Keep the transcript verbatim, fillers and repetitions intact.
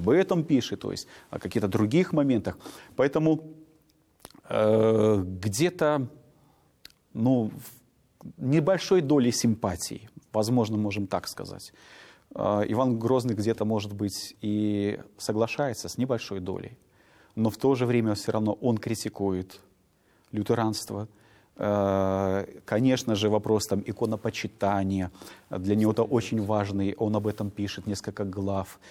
об этом пишет, то есть о каких-то других моментах. Поэтому э, где-то, ну, небольшой долей симпатии, возможно, можем так сказать. Иван Грозный где-то, может быть, и соглашается с небольшой долей, но в то же время все равно он критикует лютеранство. Конечно же, вопрос там иконопочитания, для него это очень важный, он об этом пишет несколько глав.